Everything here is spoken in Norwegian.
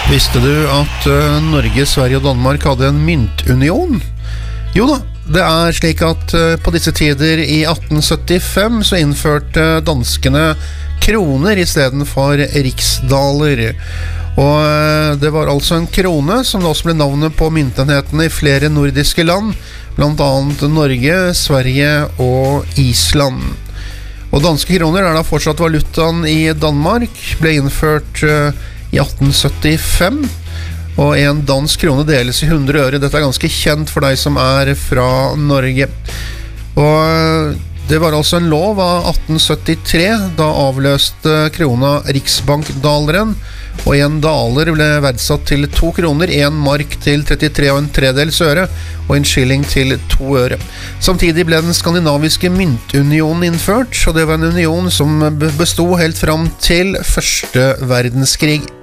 Visste du at Norge, Sverige og Danmark hadde en myntunion? Jo da, det slik at på disse tider i 1875 så innførte danskene kroner I stedet for riksdaler. Og det var altså en krone som da også ble navnet på myntenhetene I flere nordiske land, blant annet Norge, Sverige og Island. Og danske kroner da fortsatt valutaen I Danmark, ble innført I 1875, og en dansk krone deles I 100 øre. Dette ganske kjent for deg som fra Norge. Og det var altså en lov av 1873, da avløste krona riksbankdaleren, og en daler ble verdsatt til 2 kroner, en mark til 33,75 øre, og en skilling til 2 øre. Samtidig ble den skandinaviske myntunionen innført, og det var en union som bestod helt fram til Første verdenskrig.